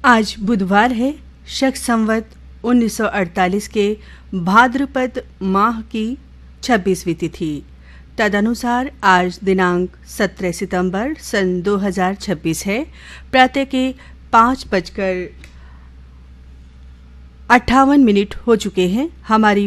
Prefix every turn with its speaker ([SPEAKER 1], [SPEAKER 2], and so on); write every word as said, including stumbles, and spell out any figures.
[SPEAKER 1] आज बुधवार है, शक संवत उन्नीस सौ अड़तालीस के भाद्रपद माह की छब्बीसवीं तिथि। तदनुसार आज दिनांक सत्रह सितंबर सन दो हज़ार छब्बीस है। प्रातः के पाँच बजकर अट्ठावन मिनट हो चुके हैं। हमारी